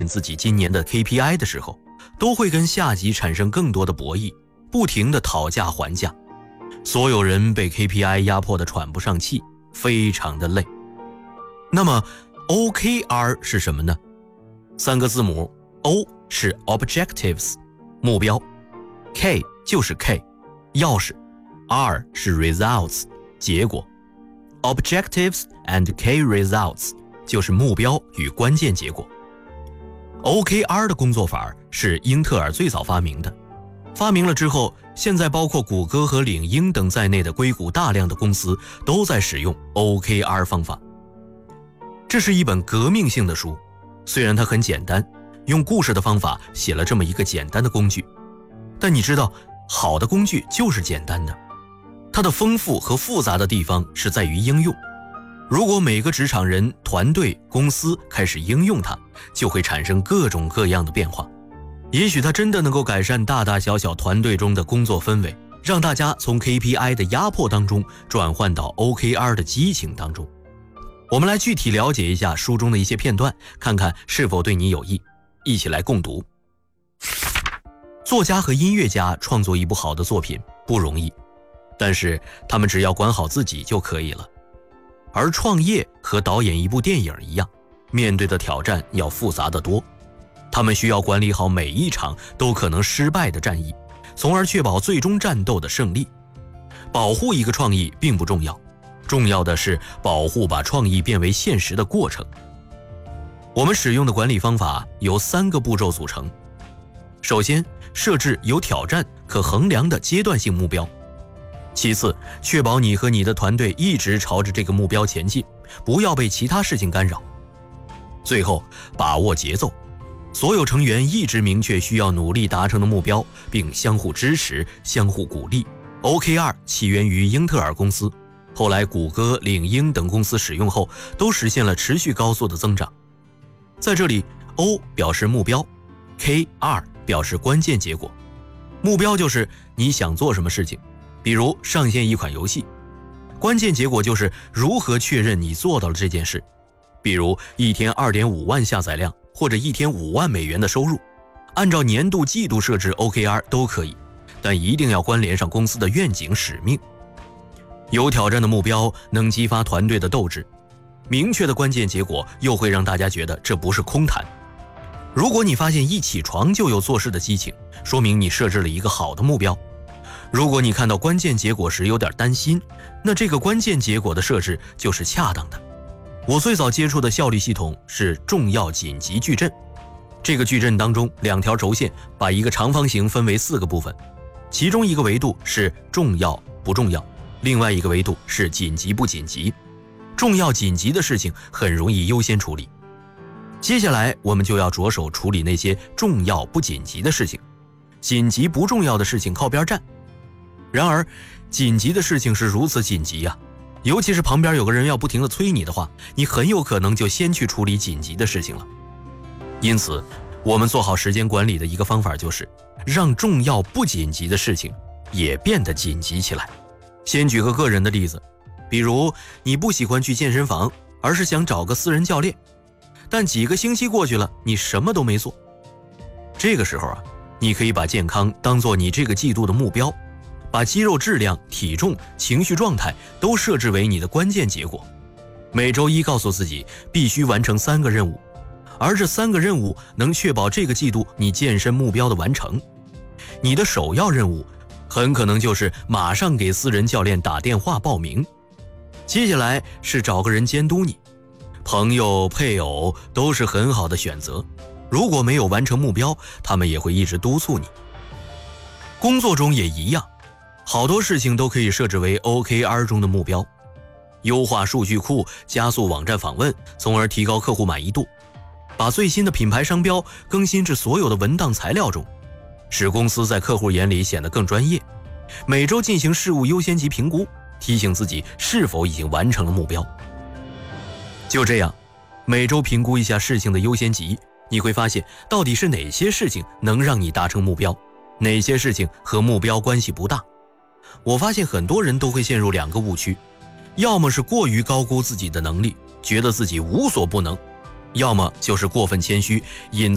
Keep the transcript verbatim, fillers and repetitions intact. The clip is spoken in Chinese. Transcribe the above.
自己今年的 K P I 的时候，都会跟下级产生更多的博弈，不停地讨价还价。所有人被 K P I 压迫得喘不上气，非常的累。那么 O K R 是什么呢？三个字母 O 是 Objectives 目标， K 就是 K 钥匙， R 是 Results 结果。 Objectives and Key Results 就是目标与关键结果。 O K R 的工作法是英特尔最早发明的，发明了之后，现在包括谷歌和领英等在内的硅谷大量的公司都在使用 O K R 方法。这是一本革命性的书，虽然它很简单，用故事的方法写了这么一个简单的工具，但你知道，好的工具就是简单的，它的丰富和复杂的地方是在于应用。如果每个职场人、团队、公司开始应用它，就会产生各种各样的变化。也许它真的能够改善大大小小团队中的工作氛围，让大家从 K P I 的压迫当中转换到 O K R 的激情当中。我们来具体了解一下书中的一些片段，看看是否对你有益。一起来共读。作家和音乐家创作一部好的作品不容易，但是他们只要管好自己就可以了。而创业和导演一部电影一样，面对的挑战要复杂得多。他们需要管理好每一场都可能失败的战役，从而确保最终战斗的胜利。保护一个创意并不重要，重要的是保护把创意变为现实的过程。我们使用的管理方法由三个步骤组成。首先，设置有挑战、可衡量的阶段性目标。其次，确保你和你的团队一直朝着这个目标前进，不要被其他事情干扰。最后，把握节奏，所有成员一直明确需要努力达成的目标，并相互支持、相互鼓励。O K R 起源于英特尔公司，后来谷歌、领英等公司使用后，都实现了持续高速的增长。在这里 O 表示目标， K R 表示关键结果。目标就是你想做什么事情，比如上线一款游戏。关键结果就是如何确认你做到了这件事，比如一天 二点五万下载量，或者一天五万美元的收入。按照年度、季度设置 O K R 都可以，但一定要关联上公司的愿景、使命。有挑战的目标能激发团队的斗志，明确的关键结果又会让大家觉得这不是空谈。如果你发现一起床就有做事的激情，说明你设置了一个好的目标。如果你看到关键结果时有点担心，那这个关键结果的设置就是恰当的。我最早接触的效率系统是重要紧急矩阵，这个矩阵当中两条轴线把一个长方形分为四个部分，其中一个维度是重要不重要，另外一个维度是紧急不紧急。重要紧急的事情很容易优先处理，接下来我们就要着手处理那些重要不紧急的事情，紧急不重要的事情靠边站。然而紧急的事情是如此紧急呀、啊，尤其是旁边有个人要不停地催你的话，你很有可能就先去处理紧急的事情了。因此我们做好时间管理的一个方法就是让重要不紧急的事情也变得紧急起来。先举个个人的例子，比如你不喜欢去健身房，而是想找个私人教练，但几个星期过去了，你什么都没做。这个时候啊，你可以把健康当作你这个季度的目标，把肌肉质量、体重、情绪状态都设置为你的关键结果。每周一告诉自己必须完成三个任务，而这三个任务能确保这个季度你健身目标的完成。你的首要任务很可能就是马上给私人教练打电话报名，接下来是找个人监督你，朋友、配偶都是很好的选择。如果没有完成目标，他们也会一直督促你。工作中也一样，好多事情都可以设置为 O K R 中的目标，优化数据库，加速网站访问，从而提高客户满意度，把最新的品牌商标更新至所有的文档材料中，使公司在客户眼里显得更专业。每周进行事务优先级评估，提醒自己是否已经完成了目标。就这样，每周评估一下事情的优先级，你会发现到底是哪些事情能让你达成目标，哪些事情和目标关系不大。我发现很多人都会陷入两个误区，要么是过于高估自己的能力，觉得自己无所不能，要么就是过分谦虚，隐